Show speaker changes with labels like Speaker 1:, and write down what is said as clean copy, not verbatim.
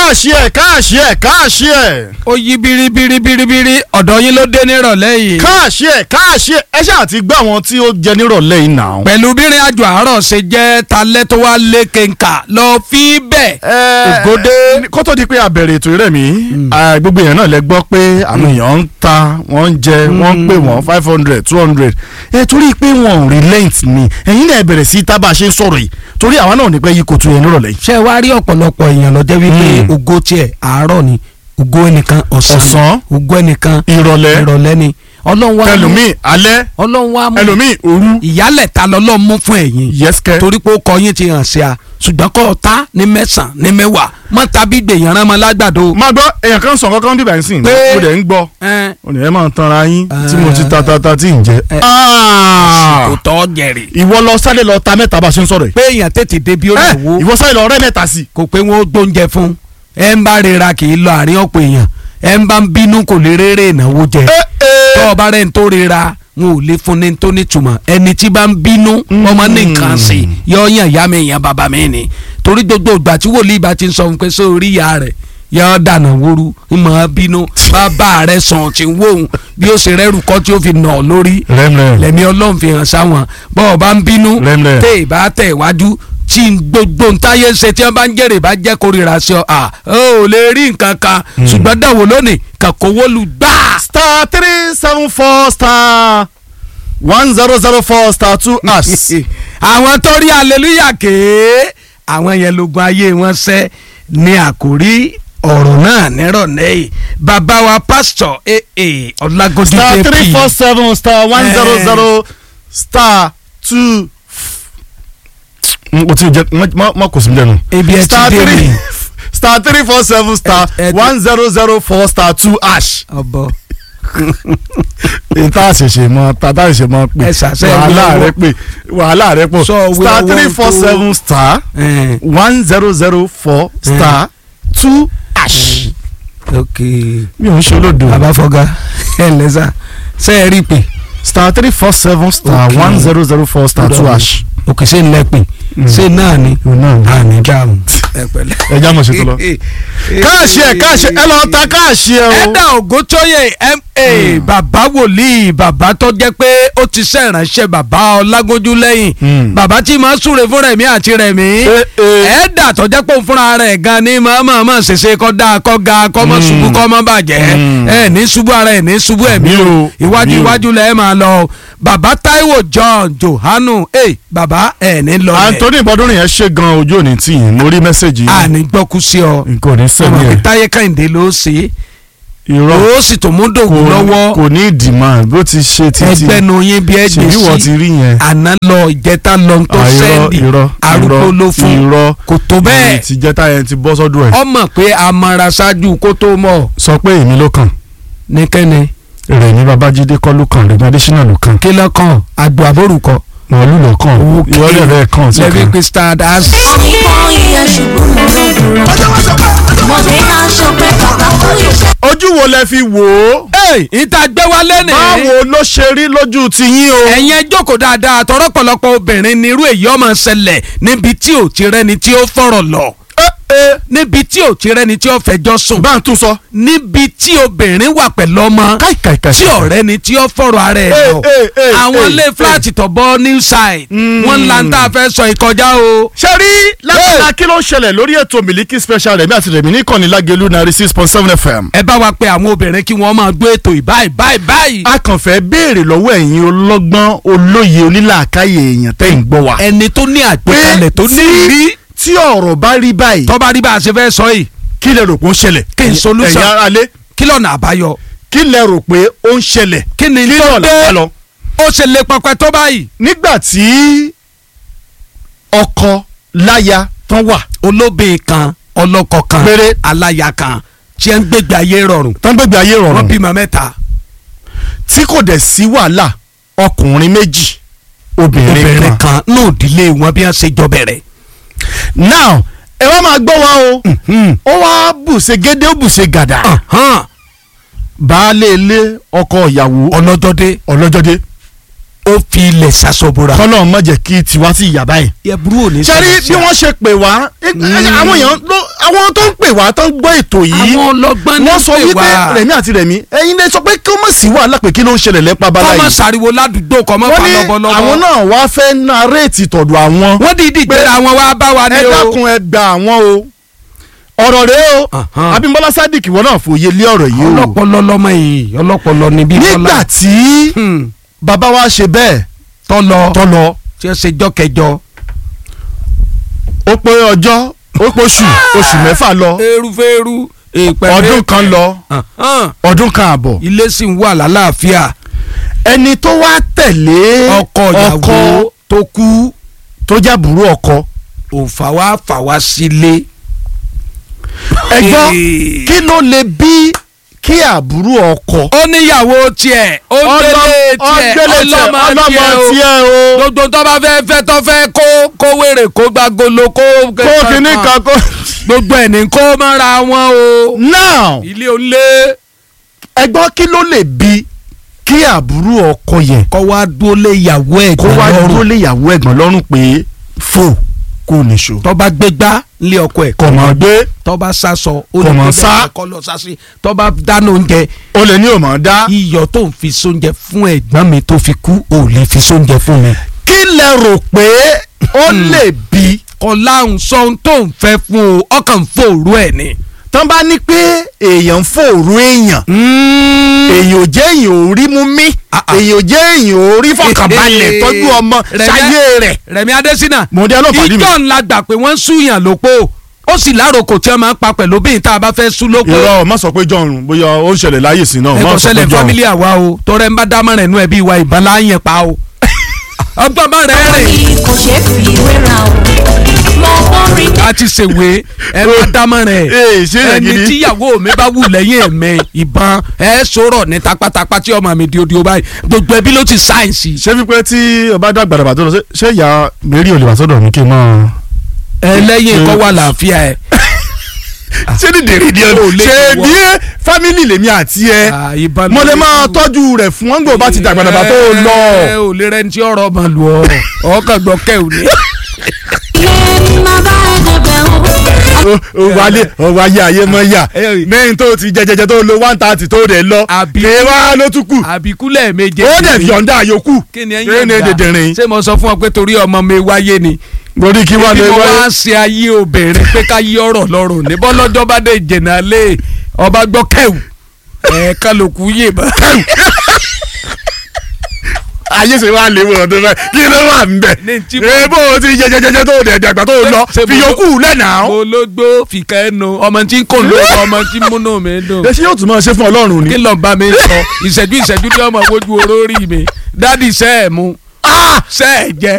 Speaker 1: káàṣì ẹ̀.
Speaker 2: ó yí biribiribiribiri ọ̀dọ̀ yín ló dé nírọ̀lẹ́ yìí.
Speaker 1: káàṣì ẹ̀ ẹ ṣáà ti gbọ́ àwọn tí ó jẹ nírọ̀lẹ́ yìí náà.
Speaker 2: pẹ̀lú bírin àjò àárọ̀ ṣe jẹ́ talẹ́ tó wá lé kéńkà lọ fi bẹ́ẹ̀.
Speaker 1: ògòdè kó tó di pé a bẹ̀rẹ̀ ètò rẹ̀ mi gbogbo èèyàn náà lẹ gbọ́ pé àwọn èèyàn ń ta wọ́n ń jẹ wọ́n ń pè wọ́n 500 200 torí pé wọn ò relent ni ẹ̀yin náà bẹ̀rẹ̀ sí tábà ṣe sọ̀rọ̀ yìí torí àwọn náà ní pẹ́ yí kò tún yẹn nírọ̀lẹ́ yìí.
Speaker 2: ṣé wàá rí ọ̀pọ̀lọpọ̀ èèyàn lọ jẹ́ wípé ògo tiẹ̀ àárọ̀ ni ògo ẹnìkan ọ̀sán ògo ẹnìkan ìrọ̀lẹ́ ni ọlọ́run wa
Speaker 1: ẹlòmíì alẹ́
Speaker 2: ọlọ́run wa mú
Speaker 1: ẹlòmíì òru
Speaker 2: ìyálẹ̀ta lọ́lọ́run mú fún ẹ̀yin
Speaker 1: yẹ́sìkẹ́
Speaker 2: torí pé ó kọ yín ti hàn sí a ṣùgbọ́n kọ́ ọ̀tá ní mẹ́sàn-án ní mẹ́wàá mọ́ tàbí gbèyàn rán mọ́ lágbàdo.
Speaker 1: máa gbọ́ èèyàn kan sọ kankan bíbá yín sí ní mo dẹ̀ ń gbọ́ ó ní ẹ máa tanra yín tí mo ti ta tí ń jẹ.
Speaker 2: kò tọ́ jẹ̀rì.
Speaker 1: ìwọ lọ sáré lọ ta mẹ́ta bá a ṣe ń sọ̀rọ̀ yìí.
Speaker 2: pé èèyàn tètè débi ó lè wo.
Speaker 1: ìwọ sáré lọ rẹ́ mẹ́ta sí.
Speaker 2: kò pé wọn ó gbóúnjẹ fún ẹ ń bá rira kì í lọ àárín ọ̀pọ̀ èèyàn ẹ ń bá ń bínú kò lè rere ìnáwó jẹ tọ́ ọba rẹ̀ ń tó rira wọn ò lè fún ní tó nítumọ̀ ẹni tí bá ń bínú ọmọ ní nǹkan sí yọ yàn ìyá mi ìyá bàbá mi ni torí gbogbo ìgbà tí wòlíì bá ti ń sọ fún pé sórí ìyá rẹ̀ yọ dànà wóru ìmọ̀ bínú bàbá rẹ̀ sàn tí ń wóhun bí ó ṣe rẹ́rù kọ́ tí ó fi nà lórí lẹ́mí ọlọ́run fi hàn sáwọn bọ́ọ̀ bá ń bínú tẹ́ ìbá tẹ̀ wájú tí gbogbo ntáyé ṣe tí wọn bá ń jèrè bá jẹ́ kórìíra sí ọ ò lè rí nǹkan kan ṣùgbọ́n dàwọ̀ lónìí kàkówó lu gbà.
Speaker 1: star 374 star 1004 star 2 as.
Speaker 2: àwọn tó rí hallelujah kéé àwọn yẹn lógun ayé wọn ṣẹ́ ní àkórí ọ̀rọ̀ náà nírọ̀lẹ́ yìí bàbá wa pásítọ̀ Ọlágójú
Speaker 1: star 347 star 100 star 2. mo ti jẹ ma kò sí mi lẹ́nu.
Speaker 2: ebi ẹ ti dé mi.
Speaker 1: star 347 star 1004 star 2 ash.
Speaker 2: ọbọ.
Speaker 1: tá a ṣẹ̀ṣẹ̀ mọ tá a ṣẹ̀ṣẹ̀ mọ pé wàhálà rẹ pọ̀ star 347 star 1004 star 2 ash.
Speaker 2: ok
Speaker 1: mi ò ń ṣe olódo.
Speaker 2: àbáfọ́gá ẹ lẹ́sà ṣe é rí pé.
Speaker 1: star 347 star 1004 star 2 ash.
Speaker 2: òkè ṣe ń lẹ́pìn ṣe náà ni àní dáhùn.
Speaker 1: ẹ já mọ̀ ṣe tó lọ. káàṣì ẹ lọ ta káàṣì ẹ o.
Speaker 2: ẹ̀dà Ògúntóyè ma bàbá wòlíì bàbá tó jẹ́ pé ó ti ṣe ìránṣẹ́ bàbá Ọlágójú lẹ́yìn bàbá tí máa súre fún Rẹ̀mí àti Rẹ̀mí ẹ̀dà tó jẹ́ pé òun fúnra rẹ̀ gan ni máa ṣèṣe kọ́ dáa kọ́ ga kọ́ mọ́ ṣubú kọ́ mọ́ bàjẹ́ ẹ̀ ní ṣubú ara ẹ̀ ní ṣubú ẹ̀mí o iwájú lẹ́ẹ̀ máa lọ bàbá Táíwò John Johanu bàbá ẹ̀ ní lọ.
Speaker 1: Anthony Bọ́dúnrin yẹn ṣe gan ojú òní tí yìí mo rí mẹ́sẹ̀gì yìí.
Speaker 2: àní gbọ́kú sí ọ
Speaker 1: nǹkan ò ní sẹ́ni ẹ̀.
Speaker 2: ọmọ Táyé Kẹ́hìndé ló ṣe
Speaker 1: irọ́
Speaker 2: ó sì tó mú dògùn lọ́wọ́.
Speaker 1: kò ní ìdìmọ̀ bó ti ṣe títí.
Speaker 2: ẹgbẹ́ nu yín bí ẹ gbé sí
Speaker 1: ṣèbí wọ́n ti rí yẹn.
Speaker 2: àná lọ ìjẹta lọ tó sẹ́ndì arúgbó ló fún kò tó bẹ́ẹ̀.
Speaker 1: ti jẹta yẹn ti bọ́ sọ́dún ẹ̀.
Speaker 2: ọmọ pé amara ṣáájú kó tó mọ̀.
Speaker 1: sọ pé èmi ló kàn.
Speaker 2: ní kẹ́ni.
Speaker 1: Rẹ̀mí Babájídé kọ́ ló kàn Rẹ̀mí Adésínà ló kàn.
Speaker 2: kí ló kàn àgbò àbórùkọ.
Speaker 1: màálù ló kàn ìwọ́lẹ̀ rẹ̀ kàn sí kan.
Speaker 2: lẹ́bí pé star das.
Speaker 1: ojú wo lẹ fi wò ó.
Speaker 2: ìta gbé wa lẹ́nìí.
Speaker 1: báwo ló ṣe rí lójú ti yín o.
Speaker 2: ẹ̀yin ẹ jókòó dáadáa tọrọ pọ̀lọpọ̀ obìnrin ni irú èyí ọmọ ṣẹlẹ̀ níbi tí ò ti rẹ́ni tí ó fọ̀rọ̀ lọ. níbi tí ò ti rẹ́ni tí ó fẹjọ́ sùn.
Speaker 1: bá ń tún sọ.
Speaker 2: níbi tí obìnrin wà pẹ̀lú ọmọ. tí ọ̀rẹ́ ni tí ó fọ̀rọ̀ ara ẹ̀ lọ. àwọn ilé fúláàtì tó bọ́ new side. wọ́n la ń tà fẹ́ sọ ìkọjá o.
Speaker 1: ṣe rí lábàlá kí ló ń ṣẹlẹ̀ lórí ètò Miliki Special Rẹ̀mí àti Rẹ̀mí ní ìkànnì Lágelú 96.7 FM.
Speaker 2: ẹ bá wa pe àwọn obìnrin kí wọ́n máa gbé ètò ìbáyìí.
Speaker 1: a kàn fẹ́ béèrè lọ́wọ́ ẹ̀yin ọlọ́gbọ́n olóye onílàákàyè èèyàn tẹ́ ń gbọ́ wa.
Speaker 2: ẹni tó ní àgbékalẹ̀ tó ní ìrí.
Speaker 1: tí ọ̀rọ̀ bá rí báyìí.
Speaker 2: tó bá rí bá a ṣe fẹ́ sọ yìí.
Speaker 1: kí lẹ rò pé ó ń ṣẹlẹ̀.
Speaker 2: kí n solution
Speaker 1: ẹ̀yin ará lé.
Speaker 2: kí lọ́nà àbáyọ.
Speaker 1: kí lẹ rò pé ó ń ṣẹlẹ̀.
Speaker 2: kí ni tó dé ó ṣe lè pẹpẹ tó báyìí.
Speaker 1: nígbà tí ọkọ láya tán wà.
Speaker 2: olóbìn kan ọlọ́kọ kan
Speaker 1: péré
Speaker 2: aláya kan tí ẹ ń gbégbé ayé rọrùn.
Speaker 1: tán gbégbé ayé rọrùn.
Speaker 2: wọ́n bímọ mẹ́ta.
Speaker 1: tí kò dẹ̀ sí wàhálà ọkùnrin méjì obìnrin kan
Speaker 2: náà ìdílé wọn bí wọ́n ṣe jọ bẹ̀rẹ̀.
Speaker 1: now ẹ wá máa gbọ́ wa o ó wá bùṣe gédé ó bùṣe gàdà baálé ilé ọkọ ìyàwó
Speaker 2: ọlọ́jọ́dé ó fi ilẹ̀ sasọ̀bùrà.
Speaker 1: kọ́lọ́ má jẹ́ kí tiwa sí ìyá báyìí.
Speaker 2: ẹ̀bùrú ò ní
Speaker 1: sẹ́rí bí wọ́n ṣe pè wá àwọn èèyàn àwọn tó ń pè wá tó ń gbọ́ ètò yìí
Speaker 2: àwọn ọlọ́gbọ́n ní
Speaker 1: wọ́n sọ
Speaker 2: pè
Speaker 1: wípé
Speaker 2: wá.
Speaker 1: Rẹ̀mí àti Rẹ̀mí ẹ̀yin lè sọ pé kí ó má sí wàhálà pé kí ló ń ṣẹlẹ̀ lẹ́pa bala
Speaker 2: kọ́mọ
Speaker 1: yìí.
Speaker 2: sàriwo ládùúgbò kọ́mọ
Speaker 1: wọ́n
Speaker 2: pa
Speaker 1: ní
Speaker 2: lọ́bọ̀lọ́bọ̀.
Speaker 1: àwọn náà wá fẹ́ narrate tọ̀dọ̀ àwọn.
Speaker 2: wọ́n dìídì gbéra wọn wá bá wa ní
Speaker 1: ẹ
Speaker 2: o.
Speaker 1: dákun ẹ gbà àwọn o ọ̀rọ̀ rẹ o Abímbọ́lá Sadiq wọ́n náà fòye lé ọ̀rọ̀ yìí o.
Speaker 2: ọlọ́pọlọ lọ́mọ yìí ọlọ́pọlọ ni bí Bọ́lá.
Speaker 1: nígbà tí bàbá wa ṣe bẹ́ẹ̀ tọ́lọ
Speaker 2: tí ó ṣe jọ́ kẹjọ.
Speaker 1: ó pé ọjọ́ ó pé oṣù mẹ́fà lọ
Speaker 2: erufeeru
Speaker 1: ọdún kan lọ ọdún kan àbọ̀.
Speaker 2: ilé sì ń wà lálàáfíà.
Speaker 1: ẹni tó wá tẹ̀lé
Speaker 2: ọkọ ìyàwó tó kú
Speaker 1: tó jábùrú ọkọ.
Speaker 2: òǹfà wá sílé.
Speaker 1: ẹ gbọ́ kí ló lè bí kí àbúrò ọkọ.
Speaker 2: ó níyàwó tiẹ̀ ó gbélé tiẹ̀ ọlọ́mọ tiẹ̀ o gbogbo tó bá fẹ́ tó fẹ́ kó wèrè kó gbàgolo kó
Speaker 1: kíní kan kó.
Speaker 2: gbogbo ẹ̀ ní kó mọ́ra wọn o.
Speaker 1: now
Speaker 2: ilé olé.
Speaker 1: ẹ gbọ́ kí ló lè bí kí àbúrò ọkọ yẹn.
Speaker 2: kó wá dúró lé ìyàwó ẹ̀gbọ́n lọ́rùn.
Speaker 1: kó wá dúró lé ìyàwó ẹ̀gbọ́n lọ́rùn pé fò kò níṣó.
Speaker 2: tó bá gbégbá lé ọkọ ẹ̀
Speaker 1: kò mọ̀ gbé.
Speaker 2: tó bá sásọ
Speaker 1: kò mọ̀ sá.
Speaker 2: kọ́ lọ sásì tó bá dáná oúnjẹ.
Speaker 1: o lè ní o mọ̀ dá.
Speaker 2: iyọ̀ tó ń fi sóúnjẹ fún ẹ̀gbọ́n mi tó fi kú ò lè fi sóúnjẹ fún mi.
Speaker 1: kí lẹ rò pé ó lè bí.
Speaker 2: kọláhùn sọ ohun tó ń fẹ́ fún o ọkàn fòrú ẹ̀ ni.
Speaker 1: tán bá ní pé èèyàn ń fòrú èèyàn èèyàn ò jẹ́ èèyàn ò rí mú mí èèyàn ò jẹ́ èèyàn ò rí fọkànbalẹ̀ tọ́jú ọmọ ṣayé rẹ̀.
Speaker 2: Rẹ̀mí Adésínà
Speaker 1: mọ̀ọ́dẹ́ ọlọ́pàá ní mi.
Speaker 2: ìjọ ńlá gbà pé wọ́n ń súyàn lópo ó sì láròkò tí wọ́n máa ń pa pẹ̀lú bí tá a bá fẹ́ sú lópo.
Speaker 1: irọ́ má sọ pé John bóyá ó ń ṣẹlẹ̀ láyè sí náà.
Speaker 2: ẹ kò ṣẹlẹ̀ fámílì àwa o tọrẹ ń bá dámọ̀ràn ẹnu ẹbí wa ìbọn láàyè pa o. ọgbọ́n bá rẹ̀ rìn.
Speaker 3: kò ṣeé fi wéra o mo borí.
Speaker 2: a ti ṣèwé ẹ bá dámọ̀ràn ẹ ẹni tíyàwó mi bá wù lẹ́yìn ẹ̀mẹ́ ìbọn ẹ sọ̀rọ̀ ní tapatapa tí ọmọ mi di odi o báyìí gbogbo ẹbí ló ti sáyẹ̀nsì.
Speaker 1: ṣé wípé tí ọba dàgbàdàgbà tó lọ ṣé ìyá mary olùwà sọ́dọ̀ mi kí n máa.
Speaker 2: ẹlẹ́yìn kọ́ wà láàfíà ẹ.
Speaker 1: ṣé ní dèrè ni ọ ṣe bí fámìlì lèmi àti ẹ mo lè máa tọ́jú rẹ̀ fún wọn gbọ́ bá ti dàgbàdàgbà tó lọ.
Speaker 2: ẹ ò lè rẹ ní tí ọ̀rọ̀ ọmọ lù ọ ọkàn gbọ́ kẹ́ ò ní.
Speaker 1: ọwọ́ ayé ayé mọ́ yà mẹ́rin tó ti jẹjẹjẹ tó lo 130 tó dẹ̀ lọ kéwàá ló tún kù
Speaker 2: àbíkúlẹ̀ méje
Speaker 1: ó dẹ̀ yọ̀ǹda yòókù
Speaker 2: kí ni ẹ̀yìn ọ̀dà ṣé mo sọ fún ọ pé torí ọmọ mi wáyé ni
Speaker 1: borí kí wàá lè
Speaker 2: ibi mo
Speaker 1: wáyé.
Speaker 2: wá ṣe ayé obìnrin pé ká yí ọ̀rọ̀ lọ́rùn ní bọ́lọ́jọ́ bá dé ìjẹ̀nà lé ọba gbọ́ kẹ́wù ẹ̀ẹ̀kan ló kú yé bá.
Speaker 1: ayé ṣe wá léwu ọdún náà kí ló wà ń bẹ̀. èèbó ti jẹjẹjẹjẹ tó dẹ̀ dàgbà tó lọ fi yòókù lẹ́nà.
Speaker 2: mo ló gbó fìkà ẹnu ọmọ tí ń kò ló ọmọ tí ń múnú mi dùn.
Speaker 1: ṣé yóò tún máa ṣe fún Ọlọ́run ni.
Speaker 2: kí ló ń bá mi sọ ìṣẹ́jú ní ọmọ wojú oró rí mi dádì sẹ́ẹ̀ mu sẹ́ẹ̀ jẹ